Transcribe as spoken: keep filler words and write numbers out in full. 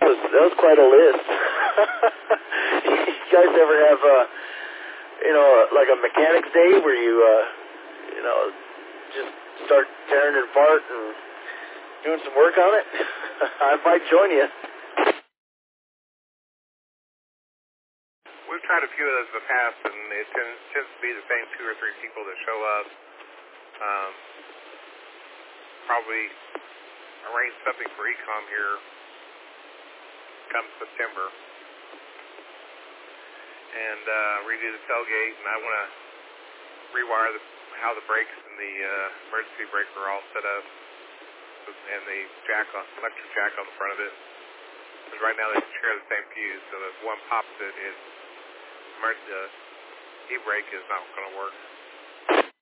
was that was quite a list. You guys ever have, uh, you know, like a mechanics day where you, uh, you know, just start tearing it apart and doing some work on it? I might join you. We've tried a few of those in the past, and it tends, tends to be the same two or three people that show up. Um, probably arrange something for Ecom here come September, and uh, redo the tailgate, and I want to rewire the, how the brakes and the uh, emergency brake are all set up, and the jack on, electric jack on the front of it. Because right now they share the same fuse, so if one pops it, it the e-brake is not going to work.